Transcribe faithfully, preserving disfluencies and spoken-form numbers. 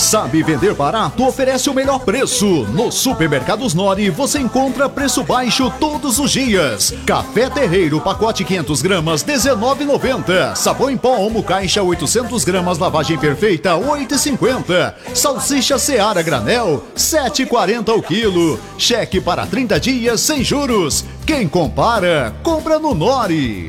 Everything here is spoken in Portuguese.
sabe vender barato oferece o melhor preço. No Supermercados Nori você encontra preço baixo todos os dias. Café Terreiro, pacote quinhentas gramas, dezenove e noventa. Sabão em pó Omo Caixa oitocentas gramas, lavagem perfeita, oito e cinquenta. Salsicha Seara Granel, sete e quarenta o quilo. Cheque para trinta dias sem juros. Quem compara, compra no Nori.